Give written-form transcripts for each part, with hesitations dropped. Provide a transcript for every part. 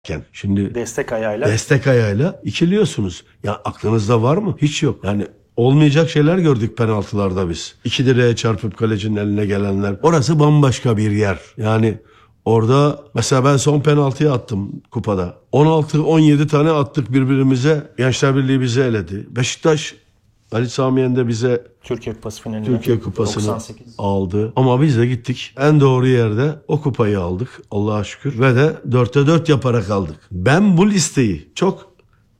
Şimdi destek ayağıyla ikiliyorsunuz. Ya aklınızda var mı? Hiç yok. Yani olmayacak şeyler gördük penaltılarda biz. 2 direğe çarpıp kalecinin eline gelenler. Orası bambaşka bir yer. Yani orada mesela ben son penaltıyı attım kupada. 16-17 tane attık birbirimize. Gençler Birliği bizi eledi. Beşiktaş Ali Sami Yen de bize Türkiye Kupası'nı 98 aldı. Ama biz de gittik. En doğru yerde o kupayı aldık. Allah'a şükür. Ve de 4'te 4 yaparak aldık. Ben bu listeyi çok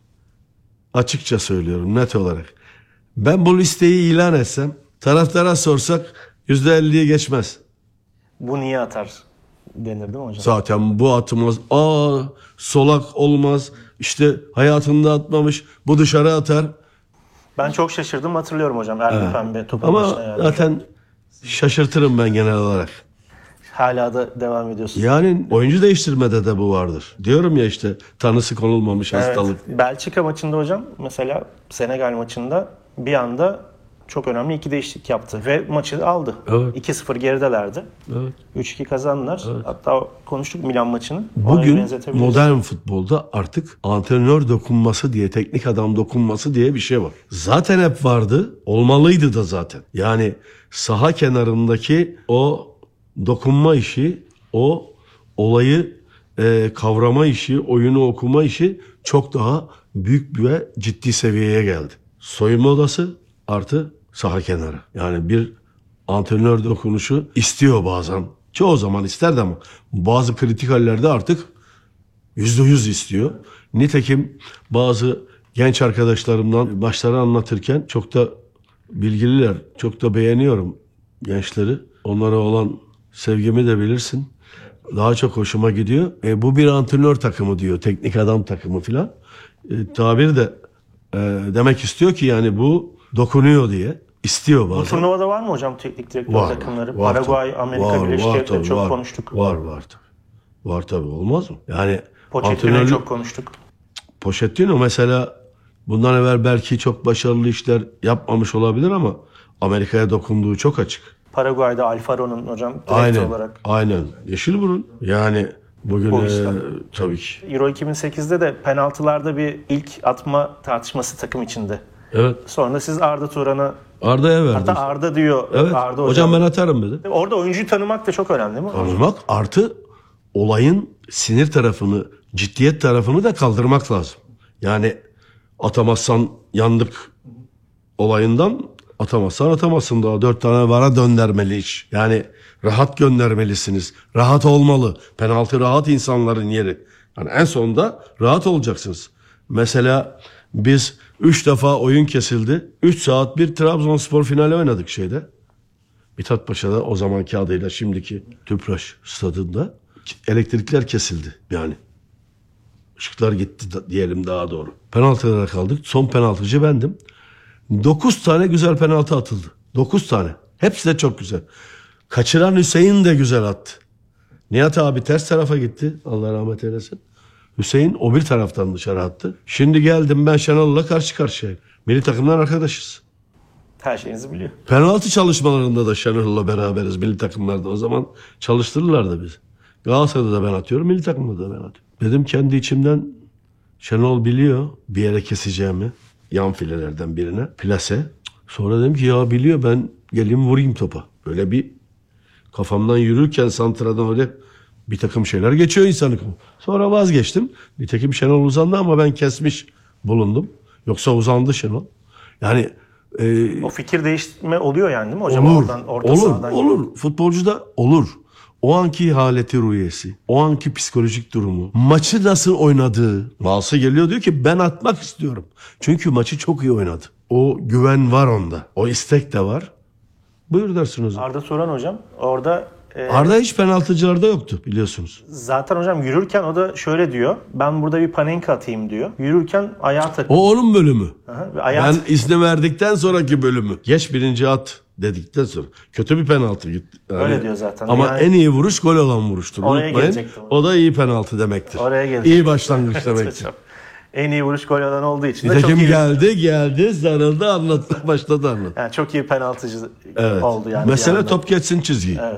açıkça söylüyorum, net olarak. Ben bu listeyi ilan etsem, taraftara sorsak %50'yi geçmez. Bu niye atar denir değil mi hocam? Zaten bu atmaz. Solak olmaz. İşte hayatında atmamış. Bu dışarı atar. Ben çok şaşırdım, hatırlıyorum hocam. Erbil Pembe topun Ama başına yani. zaten şaşırtırım ben genel olarak. Hala da devam ediyorsun. Yani oyuncu değiştirmede de bu vardır. Diyorum ya işte tanısı konulmamış hastalık. Evet. Belçika maçında hocam, mesela Senegal maçında bir anda çok önemli 2 değişiklik yaptı ve maçı aldı. Evet. 2-0 geridelerdi. Evet. 3-2 kazandılar. Evet. Hatta konuştuk Milan maçını. Bugün modern futbolda artık antrenör dokunması diye, teknik adam dokunması diye bir şey var. Zaten hep vardı, olmalıydı da zaten. Yani saha kenarındaki o dokunma işi, o olayı kavrama işi, oyunu okuma işi çok daha büyük ve ciddi seviyeye geldi. Soyunma odası artı saha kenarı. Yani bir antrenör dokunuşu istiyor bazen. Çoğu zaman isterdi ama bazı kritik hallerde artık %100 istiyor. Nitekim bazı genç arkadaşlarımdan maçları anlatırken çok da bilgililer, çok da beğeniyorum gençleri. Onlara olan sevgimi de bilirsin. Daha çok hoşuma gidiyor. Bu bir antrenör takımı diyor, teknik adam takımı filan. Tabir de demek istiyor ki yani bu dokunuyor diye. İstiyor bazen. Bu turnuvada var mı hocam teknik direktör takımları? Paraguay, Amerika Birleşik Devletleri çok konuştuk. Var tabii. Var tabii, olmaz mı? Yani Pochettino'yu çok konuştuk. Pochettino mesela bundan evvel belki çok başarılı işler yapmamış olabilir ama Amerika'ya dokunduğu çok açık. Paraguay'da Alfaro'nun hocam direktör olarak. Aynen. Yeşilburun. Yani bugün tabii ki. Euro 2008'de de penaltılarda bir ilk atma tartışması takım içinde. Evet. Sonra siz Arda Turan'a Arda'ya verdi. Hatta Arda diyor. Evet. Arda hocam ben atarım dedi. Orada oyuncuyu tanımak da çok önemli değil mi? Tanımak artı olayın sinir tarafını, ciddiyet tarafını da kaldırmak lazım. Yani atamazsan yandık olayından atamazsın, daha 4 tane vara döndürmeli iş. Yani rahat göndermelisiniz. Rahat olmalı. Penaltı rahat insanların yeri. Yani en sonunda rahat olacaksınız. Mesela biz 3 defa oyun kesildi. 3 saat bir Trabzonspor finali oynadık şeyde. Mithat Paşa'da, o zamanki adıyla şimdiki Tüpraş stadında. Elektrikler kesildi yani. Işıklar gitti diyelim daha doğru. Penaltılara kaldık. Son penaltıcı bendim. 9 tane güzel penaltı atıldı. 9 tane. Hepsi de çok güzel. Kaçıran Hüseyin de güzel attı. Nihat abi ters tarafa gitti. Allah rahmet eylesin. Hüseyin o bir taraftan dışarı attı. Şimdi geldim ben Şenol'la karşı karşıya. Milli takımdan arkadaşız. Her şeyinizi biliyor. Penaltı çalışmalarında da Şenol'la beraberiz milli takımlarda. O zaman çalıştırırlardı bizi. Galatasaray'da da ben atıyorum, milli takımda da ben atıyorum. Dedim kendi içimden, Şenol biliyor bir yere keseceğimi. Yan filelerden birine. Plase. Sonra dedim ki ya biliyor, ben geleyim vurayım topa. Böyle bir kafamdan yürürken santradan öyle bir takım şeyler geçiyor insanın. Sonra vazgeçtim. Nitekim Şenol uzandı ama ben kesmiş bulundum. Yoksa uzandı Şenol. Yani o fikir değiştirme oluyor yani değil mi hocam? Olur. Orta sahadan Olur. Futbolcuda olur. O anki haleti ruhiyesi, o anki psikolojik durumu, maçı nasıl oynadığı. Bazısı geliyor diyor ki ben atmak istiyorum. Çünkü maçı çok iyi oynadı. O güven var onda. O istek de var. Buyur dersiniz. Arda Turan hocam orada... Arda hiç penaltıcılarda yoktu biliyorsunuz. Zaten hocam yürürken o da şöyle diyor. Ben burada bir panenka atayım diyor. Yürürken ayağa takıyor. O onun bölümü. Ben izni verdikten sonraki bölümü. Geç birinci at dedikten sonra. Kötü bir penaltı gitti. Yani, öyle diyor zaten. Ama yani, en iyi vuruş gol olan vuruştur. Unutmayın. O da iyi penaltı demektir. Oraya gelecek. İyi başlangıç demektir. En iyi vuruş gol olan olduğu için de Nitekim çok iyi. geldi sarıldı anlattı başladı anlattı. Yani çok iyi penaltıcı oldu yani. Mesele top geçsin çizgiyi. Evet.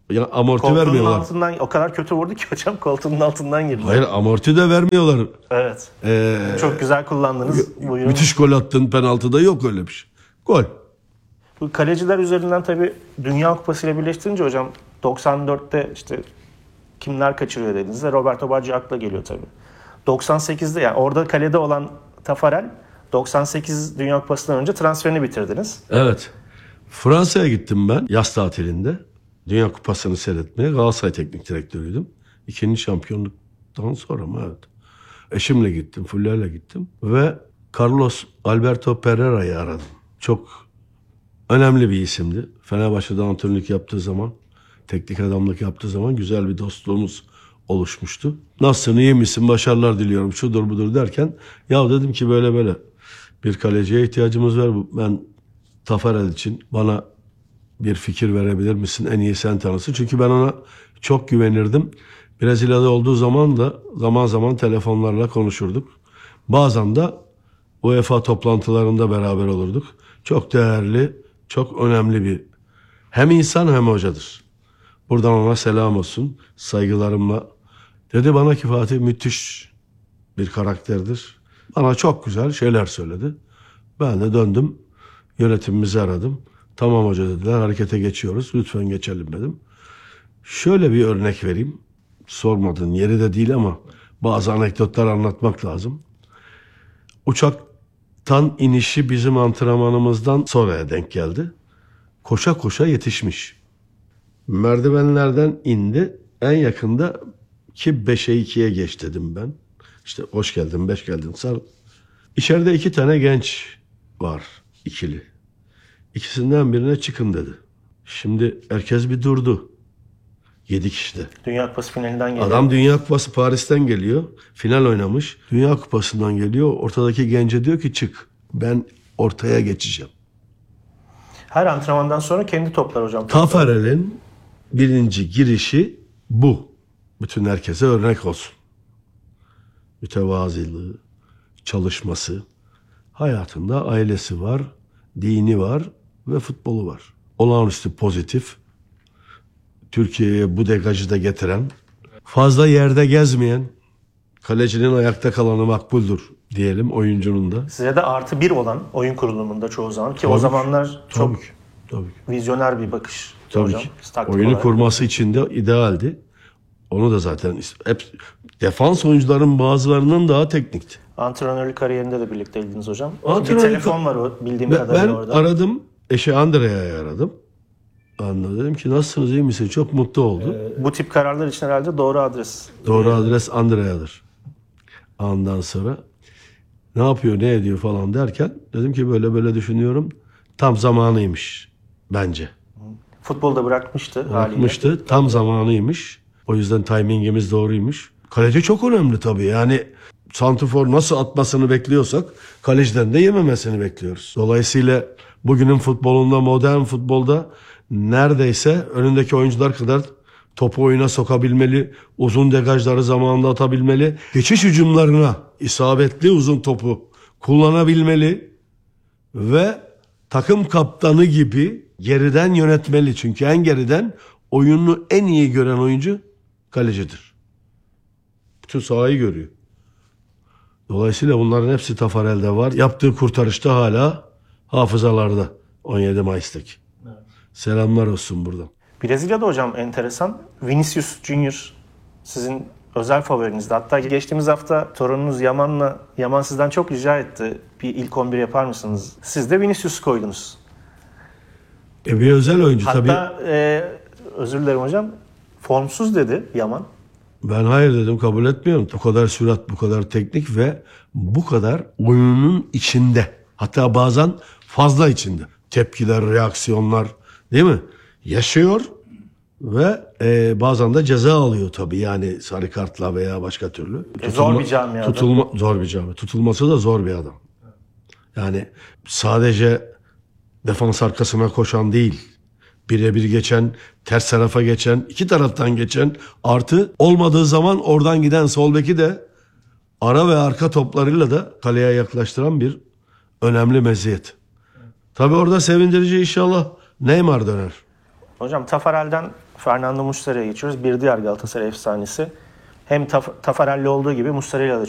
Ya amorti Koltuğunun vermiyorlar. altından o kadar kötü vurdu ki hocam, koltuğunun altından girdi. Hayır, amorti de vermiyorlar. Evet. Çok güzel kullandınız. Buyurun. Müthiş gol attın, penaltıda yok öyle bir şey. Gol. Bu kaleciler üzerinden tabii Dünya Kupası ile birleştirince hocam 94'te işte kimler kaçırıyor dediğinizde Roberto Baggio akla geliyor tabii. 98'de yani orada kalede olan Tafarel 98 Dünya Kupası'ndan önce transferini bitirdiniz. Evet. Fransa'ya gittim ben yaz tatilinde. Dünya Kupası'nı seyretmeye. Galatasaray Teknik Direktörüydüm. İkinci şampiyonluktan sonra mı? Evet. Eşimle gittim, Fulya'yla gittim. Ve Carlos Alberto Pereira'yı aradım. Çok önemli bir isimdi. Fenerbahçe'de antrenörlük yaptığı zaman, teknik adamlık yaptığı zaman güzel bir dostluğumuz oluşmuştu. Nasılsın, iyi misin, başarılar diliyorum, şudur budur derken ya dedim ki böyle böyle bir kaleciye ihtiyacımız var. Ben Tafarel için bana bir fikir verebilir misin? En iyi sen tanısın. Çünkü ben ona çok güvenirdim. Brezilya'da olduğu zaman da zaman zaman telefonlarla konuşurduk. Bazen de UEFA toplantılarında beraber olurduk. Çok değerli, çok önemli bir hem insan hem hocadır. Buradan ona selam olsun. Saygılarımla. Dedi bana ki Fatih müthiş bir karakterdir. Bana çok güzel şeyler söyledi. Ben de döndüm. Yönetimimizi aradım. Tamam hoca dediler, harekete geçiyoruz. Lütfen geçelim dedim. Şöyle bir örnek vereyim. Sormadın yeri de değil ama bazı anekdotlar anlatmak lazım. Uçaktan inişi bizim antrenmanımızdan sonraya denk geldi. Koşa koşa yetişmiş. Merdivenlerden indi. En yakında ki 5'e 2'ye geç dedim ben. İşte hoş geldin, 5 geldin sar. İçeride 2 tane genç var, ikili. İkisinden birine çıkın dedi. Şimdi herkes bir durdu. 7 kişi de. Dünya Kupası finalinden geliyor. Adam Dünya Kupası Paris'ten geliyor. Final oynamış. Dünya Kupası'ndan geliyor. Ortadaki gence diyor ki çık. Ben ortaya geçeceğim. Her antrenmandan sonra kendi toplar hocam. Tafarel'in birinci girişi bu. Bütün herkese örnek olsun. Mütevazılığı, çalışması. Hayatında ailesi var, dini var ve futbolu var. Olağanüstü pozitif. Türkiye'ye bu degajı da getiren, fazla yerde gezmeyen, kalecinin ayakta kalanı makbuldür diyelim oyuncunun da. Size de artı bir olan oyun kurulumunda çoğu zaman ki o Tabii zamanlar çok Tabii ki. vizyoner bir bakış Tabii hocam. ki. Taktik Oyunu olarak. kurması için de idealdi. Onu da zaten hep defans oyuncuların bazılarından daha teknikti. Antrenörlük kariyerinde de birlikteydiniz hocam. Antrenörlük- Bir telefon var o bildiğim Ben kadarıyla orada. aradım, eşi Andrea'yı aradım. Dedim ki nasılsınız, iyi misiniz? Çok mutlu oldu. Bu tip kararlar için herhalde doğru adres. Doğru adres Andrea'dır. Ondan sonra ne yapıyor, ne ediyor falan derken dedim ki böyle böyle düşünüyorum. Tam zamanıymış bence. Futbolu da bırakmıştı haliyle. Bırakmıştı. Tam zamanıymış. O yüzden timingimiz doğruymuş. Kaleci çok önemli tabii. Yani santrfor nasıl atmasını bekliyorsak kaleciden de yememesini bekliyoruz. Dolayısıyla bugünün futbolunda, modern futbolda neredeyse önündeki oyuncular kadar topu oyuna sokabilmeli, uzun degajları zamanında atabilmeli, geçiş hücumlarına isabetli uzun topu kullanabilmeli ve takım kaptanı gibi geriden yönetmeli. Çünkü en geriden oyununu en iyi gören oyuncu kalecidir. Bütün sahayı görüyor. Dolayısıyla bunların hepsi Tafarel'de var. Yaptığı kurtarışta hala hafızalarda 17 Mayıs'taki. Evet. Selamlar olsun buradan. Brezilya'da hocam enteresan. Vinicius Junior sizin özel favorinizdi. Hatta geçtiğimiz hafta torununuz Yaman sizden çok rica etti. Bir ilk 11 yapar mısınız? Siz de Vinicius koydunuz. Bir özel oyuncu tabii. Hatta özür dilerim hocam. Formsuz dedi Yaman. Ben hayır dedim, kabul etmiyorum. Bu kadar sürat, bu kadar teknik ve bu kadar oyunun içinde. Hatta bazen fazla içinde. Tepkiler, reaksiyonlar değil mi? Yaşıyor ve bazen de ceza alıyor tabii. Yani sarı kartla veya başka türlü. Zor bir camiada. Zor bir camia. Tutulması da zor bir adam. Yani sadece defans arkasına koşan değil. Birebir geçen, ters tarafa geçen, iki taraftan geçen, artı olmadığı zaman oradan giden sol beki de ara ve arka toplarıyla da kaleye yaklaştıran bir önemli meziyet. Tabii orada sevindirici inşallah Neymar döner. Hocam Tafarel'den Fernando Muslera'ya geçiyoruz. Bir diğer Galatasaray efsanesi. Hem Tafarelli olduğu gibi Muslera'yla da